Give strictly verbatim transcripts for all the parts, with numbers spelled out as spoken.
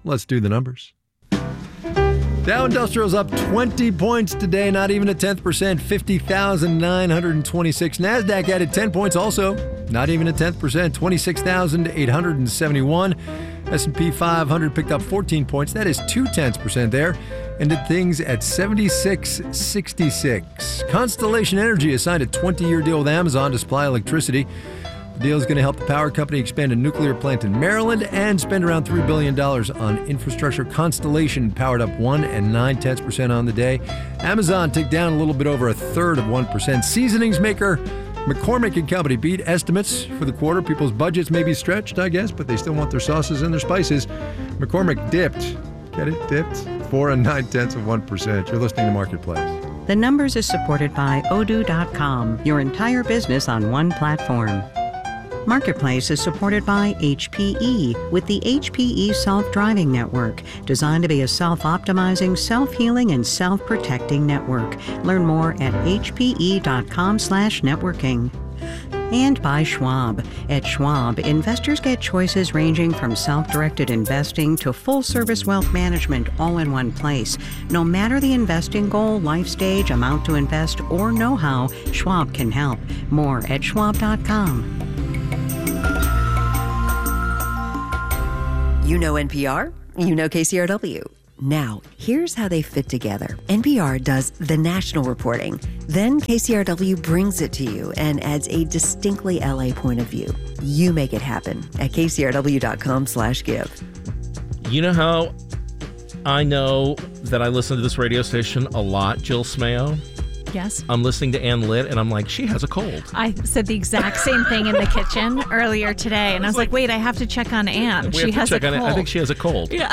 let's do the numbers. Dow Industrial's up twenty points today, not even a tenth percent, fifty thousand nine hundred twenty-six. NASDAQ added ten points also, not even a tenth percent, twenty-six thousand eight hundred seventy-one. S and P five hundred picked up fourteen points, that is two tenths percent there, and did things at seventy-six sixty-six. Constellation Energy signed a twenty-year deal with Amazon to supply electricity. The deal is going to help the power company expand a nuclear plant in Maryland and spend around three billion dollars on infrastructure. Constellation powered up one and nine tenths percent on the day. Amazon ticked down a little bit over a third of one percent. Seasonings maker McCormick and Company beat estimates for the quarter. People's budgets may be stretched, I guess, but they still want their sauces and their spices. McCormick dipped, get it, dipped, four and nine tenths of one percent. You're listening to Marketplace. The Numbers is supported by Odoo dot com, your entire business on one platform. Marketplace is supported by H P E with the H P E Self-Driving Network, designed to be a self-optimizing, self-healing, and self-protecting network. Learn more at H P E dot com slash networking. And by Schwab. At Schwab, investors get choices ranging from self-directed investing to full-service wealth management all in one place. No matter the investing goal, life stage, amount to invest, or know-how, Schwab can help. More at Schwab dot com. You know N P R, you know K C R W. Now, here's how they fit together. N P R does the national reporting. Then K C R W brings it to you and adds a distinctly L A point of view. You make it happen at K C R W dot com slash give. You know how I know that I listen to this radio station a lot, Jill Smayo? Yes. I'm listening to Ann Litt, and I'm like, she has a cold. I said the exact same thing in the kitchen earlier today, and I was like, wait, I have to check on Ann. We she have to has check a on cold. it. I think she has a cold. Yeah.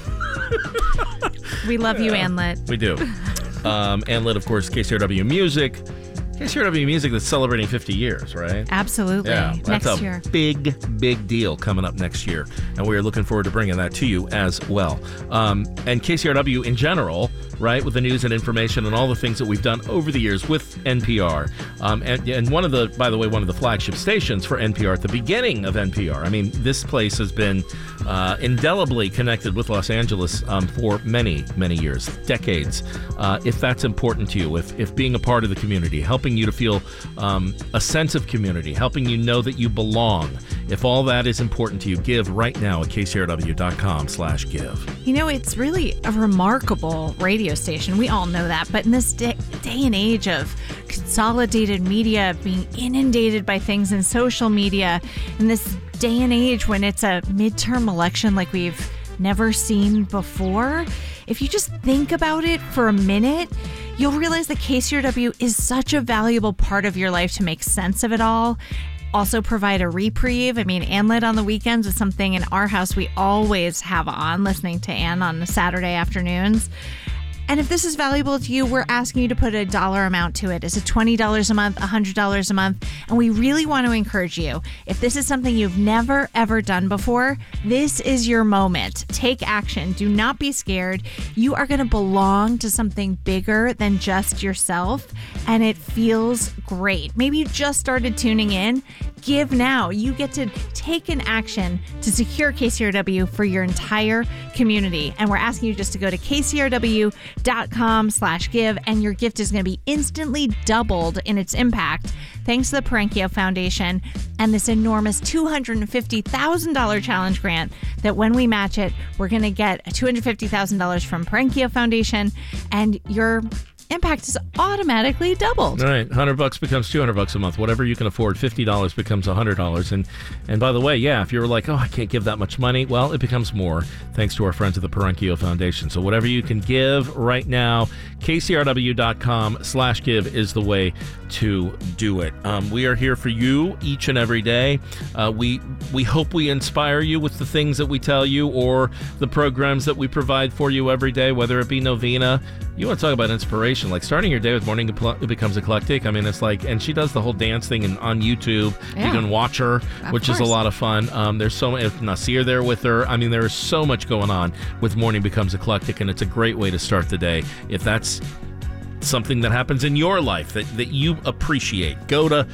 We love you, Ann Litt. We do. Um, Ann Litt, of course, K C R W Music. K C R W Music that's celebrating fifty years, right? Absolutely. Yeah, that's next a year. big, big deal coming up next year. And we are looking forward to bringing that to you as well. Um, and K C R W in general, right, with the news and information and all the things that we've done over the years with N P R. Um, and, and one of the, by the way, one of the flagship stations for N P R at the beginning of N P R. I mean, this place has been uh, indelibly connected with Los Angeles um, for many, many years, decades. Uh, if that's important to you, if, if being a part of the community, helping you to feel um, a sense of community, helping you know that you belong, if all that is important to you, give right now at K C R W dot com slash give. You know, it's really a remarkable radio station. We all know that. But in this day, day and age of consolidated media, being inundated by things in social media, in this day and age when it's a midterm election like we've never seen before, if you just think about it for a minute, you'll realize that K C R W is such a valuable part of your life to make sense of it all. Also provide a reprieve. I mean, Ann Litt on the weekends is something in our house we always have on, listening to Ann on the Saturday afternoons. And if this is valuable to you, we're asking you to put a dollar amount to it. Is it twenty dollars a month, one hundred dollars a month? And we really want to encourage you. If this is something you've never, ever done before, this is your moment. Take action. Do not be scared. You are going to belong to something bigger than just yourself, and it feels great. Maybe you just started tuning in. Give now. You get to take an action to secure K C R W for your entire community. And we're asking you just to go to K C R W dot com slash give, and your gift is going to be instantly doubled in its impact thanks to the Parenkio Foundation and this enormous two hundred fifty thousand dollars challenge grant that when we match it, we're going to get two hundred fifty thousand dollars from Parenkio Foundation, and your impact is automatically doubled. All right, one hundred bucks becomes two hundred bucks a month. Whatever you can afford, fifty dollars becomes one hundred dollars. And and by the way, yeah, if you're like, oh, I can't give that much money, well, it becomes more thanks to our friends at the Parenkio Foundation. So whatever you can give right now, K C R W dot com slash give is the way to do it. Um, we are here for you each and every day. Uh, we we hope we inspire you with the things that we tell you or the programs that we provide for you every day, whether it be Novena. You want to talk about inspiration, like starting your day with Morning It Becomes Eclectic. I mean, it's like, and she does the whole dance thing in, on YouTube. Yeah. You can watch her, Of which course. is a lot of fun. Um, there's so much, Nasir there with her. I mean, there is so much going on with Morning Becomes Eclectic, and it's a great way to start the day. If that's something that happens in your life that, that you appreciate. Go to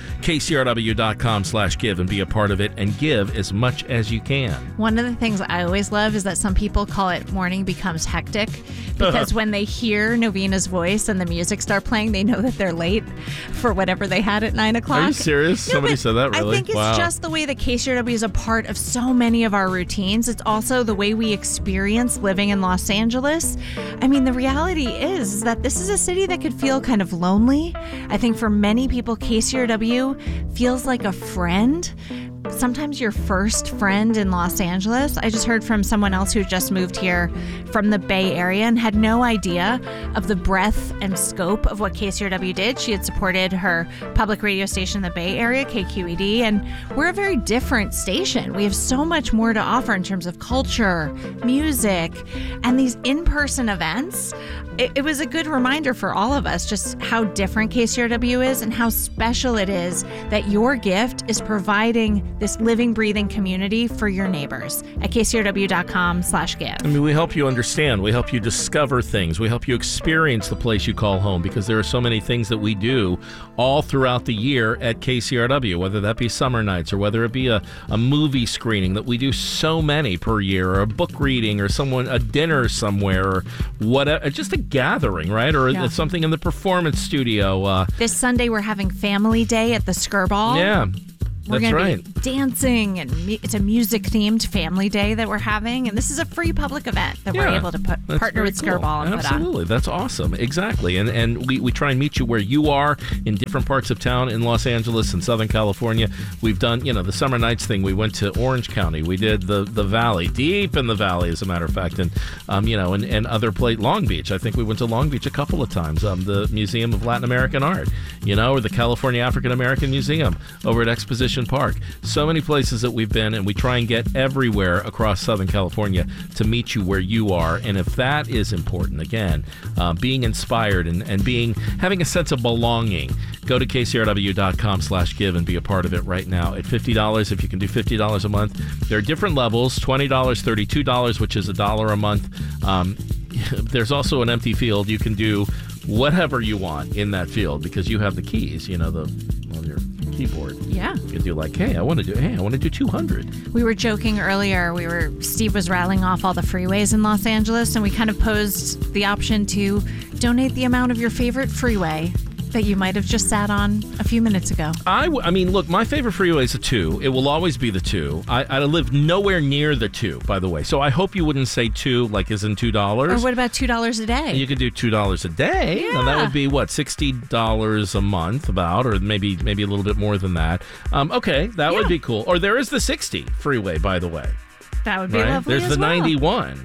kcrw.com slash give and be a part of it, and give as much as you can. One of the things I always love is that some people call it morning becomes hectic, because when they hear Novina's voice and the music start playing, they know that they're late for whatever they had at nine o'clock. Are you serious? No, Somebody said that, really? I think it's wow. just the way that K C R W is a part of so many of our routines. It's also the way we experience living in Los Angeles. I mean, the reality is, is that this is a city that could feel kind of lonely. I think for many people, K C R W feels like a friend. Sometimes your first friend in Los Angeles. I just heard from someone else who just moved here from the Bay Area and had no idea of the breadth and scope of what K C R W did. She had supported her public radio station in the Bay Area, K Q E D, and we're a very different station. We have so much more to offer in terms of culture, music, and these in-person events. It, it was a good reminder for all of us just how different K C R W is and how special it is that your gift is providing this living, breathing community for your neighbors at kcrw.com slash give. I mean, we help you understand. We help you discover things. We help you experience the place you call home, because there are so many things that we do all throughout the year at K C R W, whether that be summer nights or whether it be a, a movie screening that we do so many per year, or a book reading, or someone a dinner somewhere, or whatever, just a gathering, right? Or Yeah. something in the performance studio. Uh, This Sunday, we're having Family Day at the Skirball. yeah. We're That's going right. to be dancing, and mu- it's a music-themed family day that we're having, and this is a free public event that we're Yeah, able to put, that's partner very with cool. Skirball and Absolutely. put on. That's awesome. Exactly. And and we, we try and meet you where you are in different parts of town in Los Angeles and Southern California. We've done, you know, the summer nights thing. We went to Orange County. We did the, the Valley, deep in the Valley, as a matter of fact, and, um, you know, and, and other place, Long Beach. I think we went to Long Beach a couple of times. Um, the Museum of Latin American Art, you know, or the California African American Museum over at Exposition Park. So many places that we've been, and we try and get everywhere across Southern California to meet you where you are. And if that is important, again, uh, being inspired and, and being having a sense of belonging, go to kcrw.com slash give and be a part of it right now at fifty dollars. If you can do fifty dollars a month, there are different levels: twenty dollars, thirty-two dollars, which is a dollar a month. Um, there's also an empty field. You can do whatever you want in that field because you have the keys, you know, the on your keyboard. Yeah. You can do like, hey, I want to do, hey, I want to do two hundred. We were joking earlier. We were Steve was rattling off all the freeways in Los Angeles, and we kind of posed the option to donate the amount of your favorite freeway that you might have just sat on a few minutes ago. I, w- I mean, look, my favorite freeway is a two. It will always be the two. I, I live nowhere near the two, by the way. So I hope you wouldn't say two, like as in two dollars. Or what about two dollars a day? You could do two dollars a day. Yeah. And that would be, what, sixty dollars a month about, or maybe maybe a little bit more than that. Um, okay, that Yeah. would be cool. Or there is the sixty freeway, by the way. That would be Right? lovely There's as the well. ninety-one.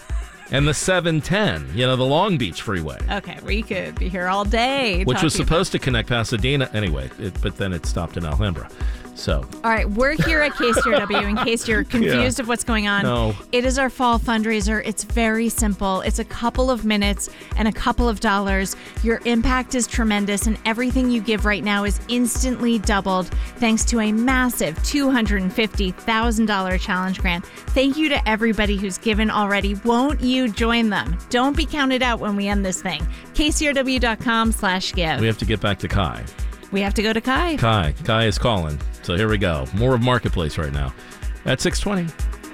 And the seven ten, you know, the Long Beach freeway. Okay, we could be here all day. Which was talking supposed to connect Pasadena anyway, it, but then it stopped in Alhambra. So, All right, we're here at K C R W in case you're confused Yeah. of what's going on. No. It is our fall fundraiser. It's very simple. It's a couple of minutes and a couple of dollars. Your impact is tremendous, and everything you give right now is instantly doubled thanks to a massive two hundred fifty thousand dollars challenge grant. Thank you to everybody who's given already. Won't you join them? Don't be counted out when we end this thing. kcrw.com slash give. we have to get back to Kai. We have to go to Kai. Kai. Kai is calling. So here we go. More of Marketplace right now at six twenty.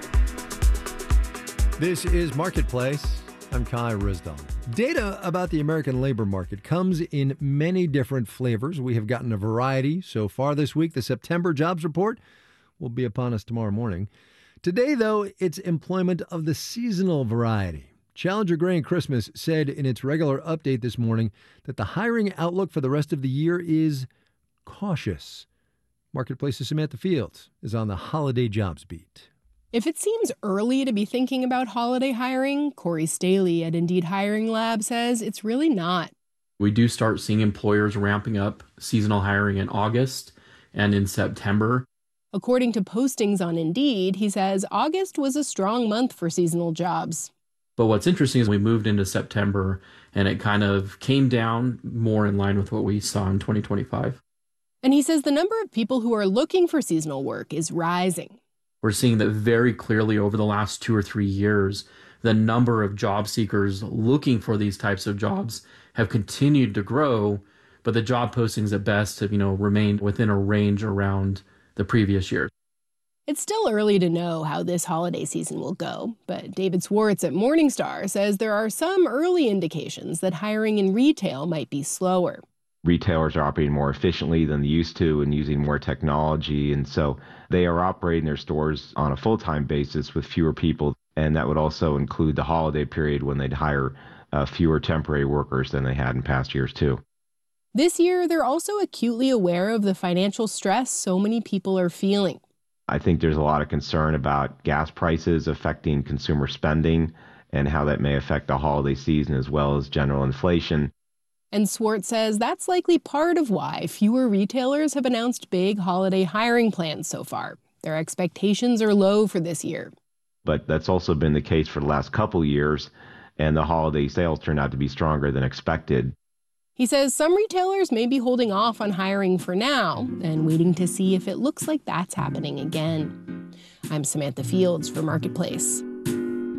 This is Marketplace. I'm Kai Rizdal. Data about the American labor market comes in many different flavors. We have gotten a variety so far this week. The September jobs report will be upon us tomorrow morning. Today, though, it's employment of the seasonal variety. Challenger Grain Christmas said in its regular update this morning that the hiring outlook for the rest of the year is cautious. Marketplace's Samantha Fields is on the holiday jobs beat. If it seems early to be thinking about holiday hiring, Corey Staley at Indeed Hiring Lab says it's really not. We do start seeing employers ramping up seasonal hiring in August and in September. According to postings on Indeed, he says August was a strong month for seasonal jobs. But what's interesting is we moved into September and it kind of came down more in line with what we saw in twenty twenty-five. And he says the number of people who are looking for seasonal work is rising. We're seeing that very clearly over the last two or three years, the number of job seekers looking for these types of jobs have continued to grow, but the job postings at best have, you know, remained within a range around the previous year. It's still early to know how this holiday season will go, but David Swartz at Morningstar says there are some early indications that hiring in retail might be slower. Retailers are operating more efficiently than they used to and using more technology, and so they are operating their stores on a full-time basis with fewer people, and that would also include the holiday period when they'd hire uh, fewer temporary workers than they had in past years too. This year, they're also acutely aware of the financial stress so many people are feeling. I think there's a lot of concern about gas prices affecting consumer spending and how that may affect the holiday season as well as general inflation. And Swartz says that's likely part of why fewer retailers have announced big holiday hiring plans so far. Their expectations are low for this year. But that's also been the case for the last couple years, and the holiday sales turned out to be stronger than expected. He says some retailers may be holding off on hiring for now and waiting to see if it looks like that's happening again. I'm Samantha Fields for Marketplace.